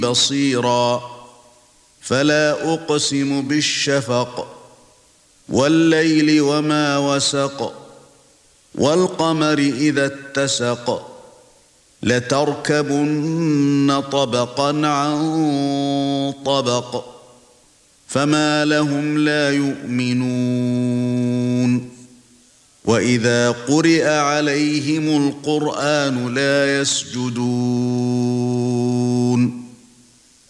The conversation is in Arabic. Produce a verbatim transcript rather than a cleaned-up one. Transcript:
بصيرا فلا أقسم بالشفق والليل وما وسق والقمر إذا اتسق لتركبن طبقا عن طبق فما لهم لا يؤمنون وإذا قرئ عليهم القرآن لا يسجدون